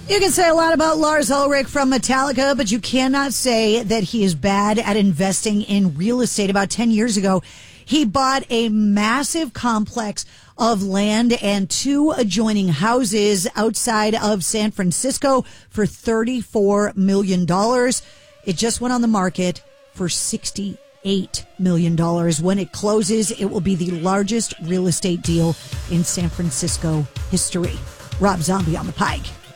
You can say a lot about Lars Ulrich from Metallica, but you cannot say that he is bad at investing in real estate. About 10 years ago, he bought a massive complex of land and 2 adjoining houses outside of San Francisco for $34 million. It just went on the market for $68 million. When it closes, it will be the largest real estate deal in San Francisco history. Rob Zombie on the Pike.